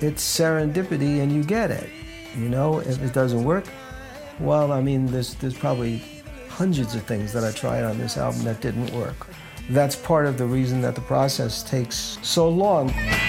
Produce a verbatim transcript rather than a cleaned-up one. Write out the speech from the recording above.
it's serendipity and you get it. You know, if it doesn't work, well, I mean, there's, there's probably hundreds of things that I tried on this album that didn't work. That's part of the reason that the process takes so long.